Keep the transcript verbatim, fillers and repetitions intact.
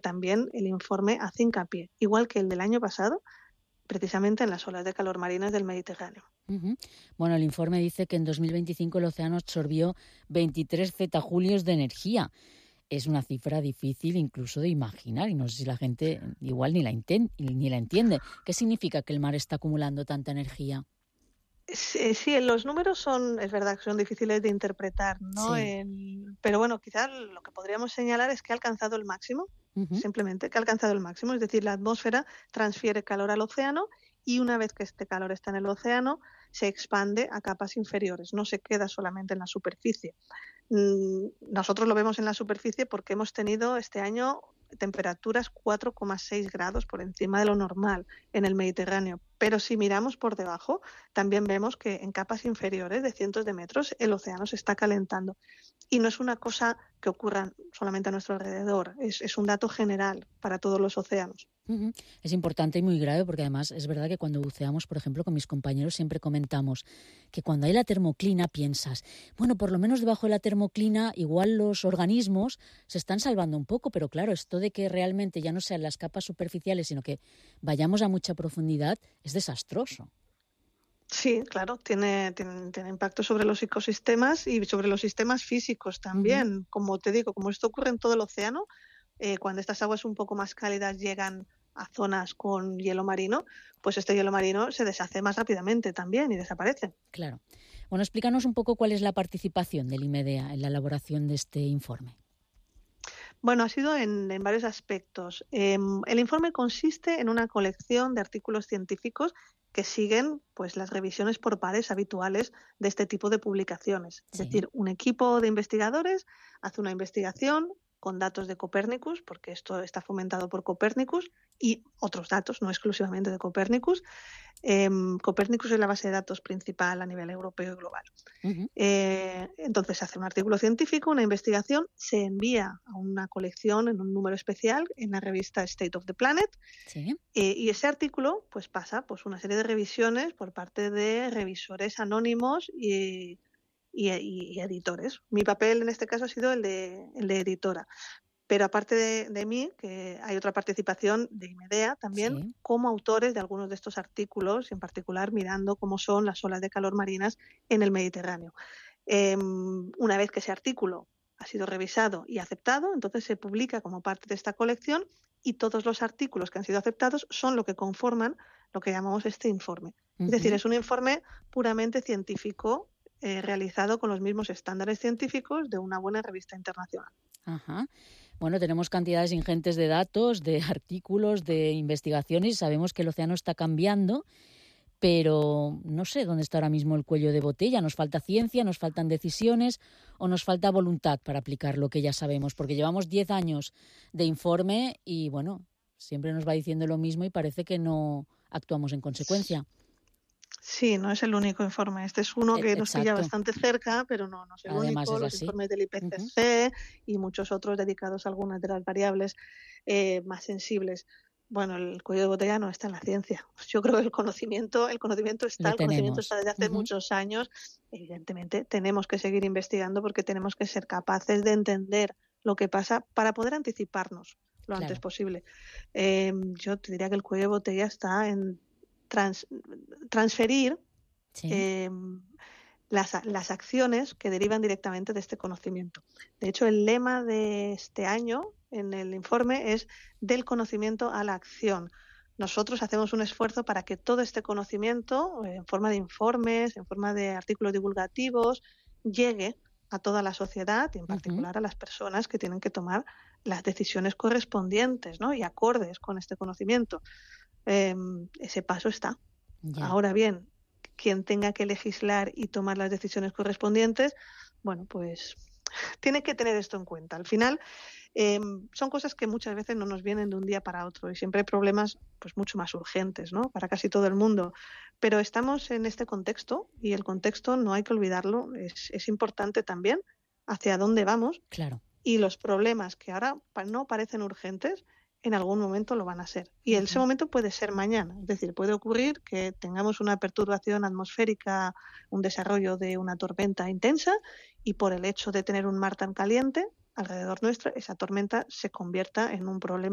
también el informe hace hincapié, igual que el del año pasado, precisamente en las olas de calor marinas del Mediterráneo. Uh-huh. Bueno, el informe dice que en dos mil veinticinco el océano absorbió veintitrés zetajulios de energía. Es una cifra difícil incluso de imaginar y no sé si la gente igual ni la, inten- ni la entiende. ¿Qué significa que el mar está acumulando tanta energía? Sí, sí, los números son, es verdad que son difíciles de interpretar, ¿no? Sí. El, pero bueno, quizás lo que podríamos señalar es que ha alcanzado el máximo, Uh-huh. simplemente que ha alcanzado el máximo, es decir, la atmósfera transfiere calor al océano y una vez que este calor está en el océano, se expande a capas inferiores, no se queda solamente en la superficie. Nosotros lo vemos en la superficie porque hemos tenido este año temperaturas cuatro coma seis grados por encima de lo normal en el Mediterráneo. Pero si miramos por debajo, también vemos que en capas inferiores de cientos de metros el océano se está calentando. Y no es una cosa que ocurra solamente a nuestro alrededor, es, es un dato general para todos los océanos. Uh-huh. Es importante y muy grave porque además es verdad que cuando buceamos, por ejemplo, con mis compañeros siempre comentamos que cuando hay la termoclina piensas, bueno, por lo menos debajo de la termoclina igual los organismos se están salvando un poco, pero claro, esto de que realmente ya no sean las capas superficiales, sino que vayamos a mucha profundidad, es desastroso. Sí, claro, tiene, tiene, tiene impacto sobre los ecosistemas y sobre los sistemas físicos también. Uh-huh. Como te digo, como esto ocurre en todo el océano, eh, cuando estas aguas un poco más cálidas llegan a zonas con hielo marino, pues este hielo marino se deshace más rápidamente también y desaparece. Claro. Bueno, explícanos un poco cuál es la participación del IMEDEA en la elaboración de este informe. Bueno, ha sido en, en varios aspectos. Eh, el informe consiste en una colección de artículos científicos que siguen pues, las revisiones por pares habituales de este tipo de publicaciones. Es Sí. decir, un equipo de investigadores hace una investigación con datos de Copernicus, porque esto está fomentado por Copernicus, y otros datos, no exclusivamente de Copernicus. Eh, Copernicus es la base de datos principal a nivel europeo y global. Uh-huh. Eh, entonces se hace un artículo científico, una investigación, se envía a una colección en un número especial en la revista State of the Planet. Sí. Eh, y ese artículo pues pasa pues, una serie de revisiones por parte de revisores anónimos y, y, y editores. Mi papel en este caso ha sido el de, el de editora. Pero aparte de, de mí, que hay otra participación de IMEDEA también, sí, como autores de algunos de estos artículos, en particular mirando cómo son las olas de calor marinas en el Mediterráneo. Eh, una vez que ese artículo ha sido revisado y aceptado, entonces se publica como parte de esta colección y todos los artículos que han sido aceptados son lo que conforman lo que llamamos este informe. Uh-huh. Es decir, es un informe puramente científico eh, realizado con los mismos estándares científicos de una buena revista internacional. Ajá. Bueno, tenemos cantidades ingentes de datos, de artículos, de investigaciones y sabemos que el océano está cambiando, pero no sé dónde está ahora mismo el cuello de botella. ¿Nos falta ciencia, nos faltan decisiones o nos falta voluntad para aplicar lo que ya sabemos? Porque llevamos diez años de informe y, bueno, siempre nos va diciendo lo mismo y parece que no actuamos en consecuencia. Sí, no es el único informe. Este es uno que Exacto. nos pilla bastante cerca, pero no, no es el Además único. es Los así. informes del I P C C uh-huh. y muchos otros dedicados a algunas de las variables eh, más sensibles. Bueno, el cuello de botella no está en la ciencia. Yo creo que el conocimiento, el conocimiento está, el conocimiento está desde hace uh-huh. muchos años. Evidentemente, tenemos que seguir investigando porque tenemos que ser capaces de entender lo que pasa para poder anticiparnos lo claro. antes posible. Eh, yo te diría que el cuello de botella está en trans, transferir sí. eh, las, las acciones que derivan directamente de este conocimiento. De hecho, el lema de este año en el informe es del conocimiento a la acción. Nosotros hacemos un esfuerzo para que todo este conocimiento, en forma de informes, en forma de artículos divulgativos, llegue a toda la sociedad y en particular uh-huh. a las personas que tienen que tomar las decisiones correspondientes, ¿no? y acordes con este conocimiento. Eh, ese paso está. Ya. Ahora bien, quien tenga que legislar y tomar las decisiones correspondientes, bueno, pues tiene que tener esto en cuenta. Al final, eh, son cosas que muchas veces no nos vienen de un día para otro y siempre hay problemas pues mucho más urgentes, ¿no? Para casi todo el mundo. Pero estamos en este contexto y el contexto no hay que olvidarlo, es, es importante también hacia dónde vamos. Claro. Y los problemas que ahora no parecen urgentes, en algún momento lo van a ser. Y uh-huh. ese momento puede ser mañana. Es decir, puede ocurrir que tengamos una perturbación atmosférica, un desarrollo de una tormenta intensa y por el hecho de tener un mar tan caliente alrededor nuestro, esa tormenta se convierta en un problema